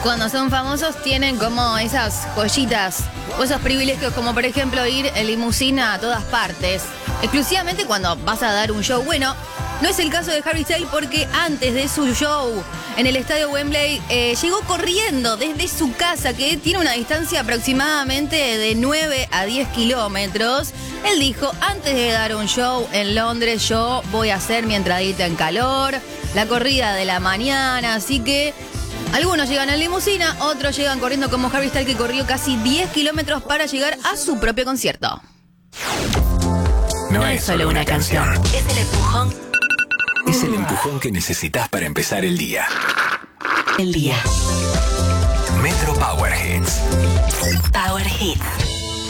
cuando son famosos tienen como esas joyitas o esos privilegios, como por ejemplo ir en limusina a todas partes, exclusivamente cuando vas a dar un show. Bueno, no es el caso de Harry Styles, porque antes de su show en el estadio Wembley llegó corriendo desde su casa, que tiene una distancia aproximadamente de 9 a 10 kilómetros. Él dijo: antes de dar un show en Londres, yo voy a hacer mi entradita en calor, la corrida de la mañana. Así que algunos llegan en limusina, otros llegan corriendo, como Harry Styles, que corrió casi 10 kilómetros para llegar a su propio concierto. No es solo una canción. Es el empujón. Es el empujón que necesitas para empezar el día. El día. Metro Power Hits. Power Hits.